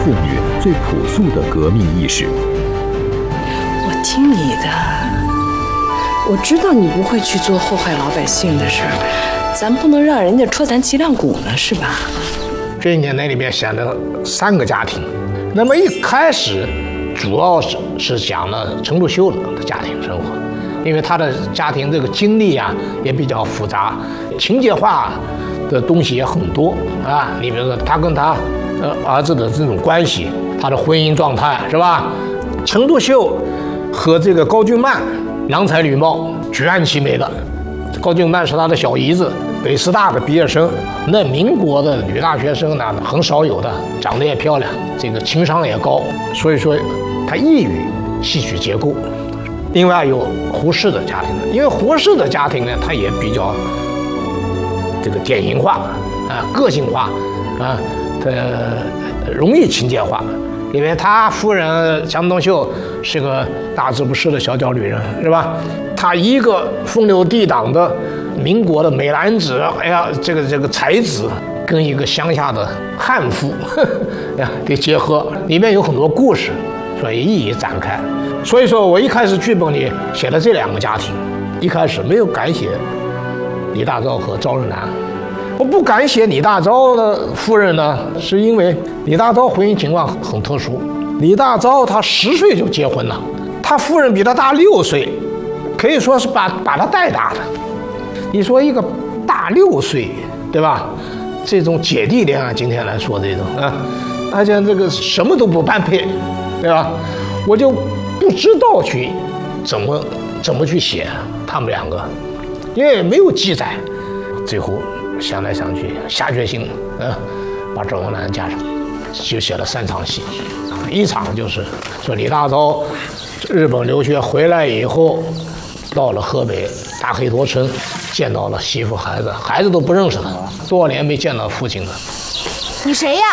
妇女最朴素的革命意识。 我听你的，我知道你不会去做祸害老百姓的事儿，咱不能让人家戳咱脊梁骨呢，是吧？ 这一年里面选了3个家庭，那么一开始主要是讲了陈独秀的家庭生活，因为他的家庭这个经历啊也比较复杂，情节化的东西也很多啊。你比如说他跟他儿子的这种关系，他的婚姻状态是吧？陈独秀和这个高俊曼郎才女貌，举案齐眉的。高俊曼是他的小姨子，北师大的毕业生，那民国的女大学生呢很少有的，长得也漂亮，这个情商也高，所以说他易于戏曲结构。另外有胡适的家庭，因为胡适的家庭呢，他也比较这个典型化啊，个性化啊，容易情节化。因为他夫人江冬秀是个大字不识的小脚女人，是吧？他一个风流倜傥的民国的美男子，哎呀，这个才子跟一个乡下的悍妇给结合，里面有很多故事，所以一一展开。所以说我一开始剧本里写了这2个家庭，一开始没有敢写李大钊和赵日南。我不敢写李大钊的夫人呢，是因为李大钊婚姻情况很特殊。李大钊他10岁就结婚了，他夫人比他大6岁，可以说是把他带大的。你说一个大6岁，对吧？这种姐弟恋啊，今天来说这种啊，而且这个什么都不般配，对吧？我就不知道去怎么去写他们2个，因为没有记载。最后想来想去，下决心，把赵文澜加上，就写了3场戏，一场就是说李大钊日本留学回来以后，到了河北大黑陀村，见到了媳妇孩子，孩子都不认识他，多少年没见到父亲了。 你谁呀？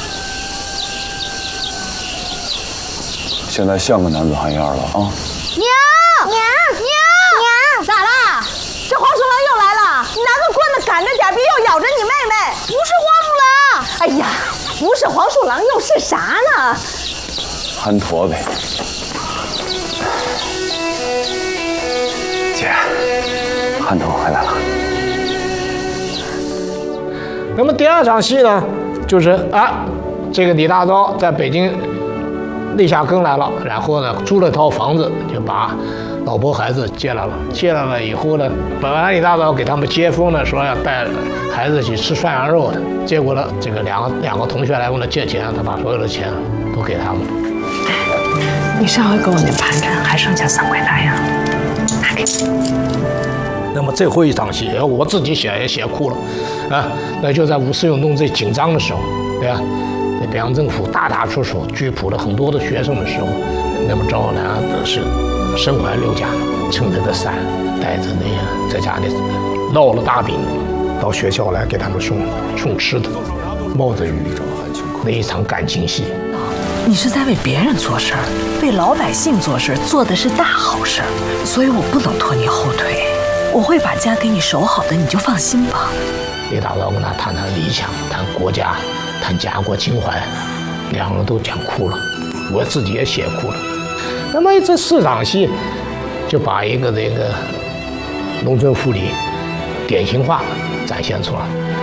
现在像个男子汉样了啊！ 娘，咋啦？这黄鼠狼又来了！你拿个棍子赶着点，别又咬着你妹妹。不是黄鼠狼！哎呀，不是黄鼠狼又是啥呢？ 憨驼呗。姐，憨驼回来了。 那么第2场戏呢，就是这个李大钊在北京立下根来了，然后呢租了套房子，就把老婆孩子接来了。接来了以后呢，本来李大钊给他们接风呢，说要带孩子去吃涮羊肉的，结果呢，这个两个同学来问他借钱，他把所有的钱都给他们。 你上回给我那盘缠还剩下3块大洋，拿给你。 那么最后一场戏，我自己写也写哭了，那就在5四运动最紧张的时候，对吧？北洋政府大出手拘捕了很多的学生的时候，那么赵文澜是身怀6甲，撑着个伞，带着那个在家里烙了大饼，到学校来给他们送吃的，冒着雨，那一场感情戏。 你是在为别人做事儿，为老百姓做事，做的是大好事儿，所以我不能拖你后腿，我会把家给你守好的，你就放心吧。 李大钊跟他谈理想，谈国家，谈家国情怀，2个人都讲哭了，我自己也写哭了。那么这4场戏就把一个这个农村妇女典型化展现出来。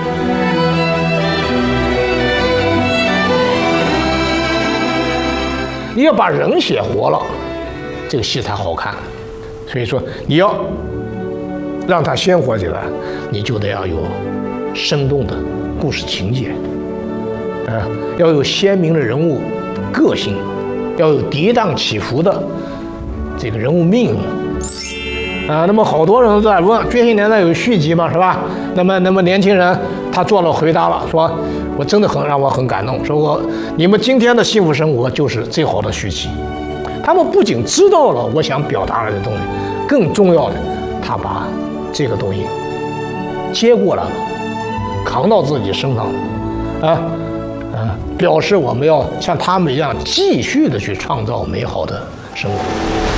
你要把人写活了，这个戏才好看。所以说，你要让它鲜活起来，你就得要有生动的故事情节，要有鲜明的人物个性，要有跌宕起伏的这个人物命运。那么好多人在问《觉醒年代》有续集吗？是吧？那么年轻人他做了回答了，说我真的让我很感动，说你们今天的幸福生活就是最好的续集。他们不仅知道了我想表达的东西，更重要的，他把这个东西接过来了，扛到自己身上了，表示我们要像他们一样继续的去创造美好的生活。